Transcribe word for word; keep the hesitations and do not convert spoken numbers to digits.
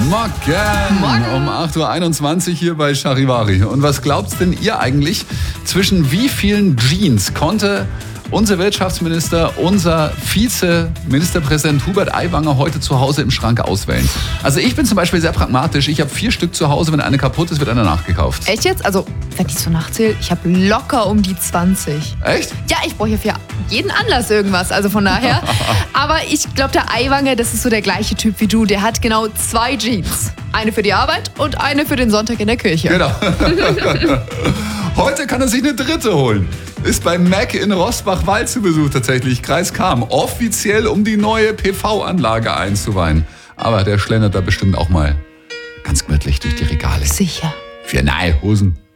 Morgen. Morgen. Um acht Uhr einundzwanzig hier bei Charivari. Und was glaubt denn ihr eigentlich, zwischen wie vielen Jeans konnte unser Wirtschaftsminister, unser Vize-Ministerpräsident Hubert Aiwanger heute zu Hause im Schrank auswählen? Also ich bin zum Beispiel sehr pragmatisch. Ich habe vier Stück zu Hause. Wenn eine kaputt ist, wird eine nachgekauft. Echt jetzt? Also, wenn ich so nachzähle, ich habe locker um die zwanzig. Echt? Ja, ich brauche ja für jeden Anlass irgendwas, also von daher. Aber ich glaube, der Aiwanger, das ist so der gleiche Typ wie du. Der hat genau zwei Jeans. Eine für die Arbeit und eine für den Sonntag in der Kirche. Genau. Heute kann er sich eine dritte holen. Ist beim Mac in Rosbach-Wald zu Besuch tatsächlich. Kreis Cham. Offiziell, um die neue P V-Anlage einzuweihen. Aber der schlendert da bestimmt auch mal ganz gemütlich durch die Regale. Sicher. Für neue Hosen.